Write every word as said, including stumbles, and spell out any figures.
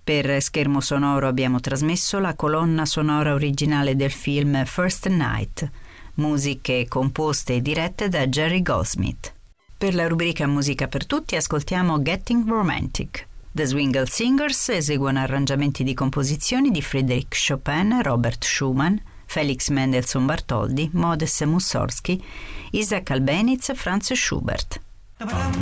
Per schermo sonoro abbiamo trasmesso la colonna sonora originale del film First Night, musiche composte e dirette da Jerry Goldsmith. Per la rubrica Musica per tutti ascoltiamo Getting Romantic. The Swingle Singers eseguono arrangiamenti di composizioni di Frédéric Chopin, Robert Schumann, Felix Mendelssohn Bartholdy, Modest Mussorgsky, Isaac Albéniz e Franz Schubert.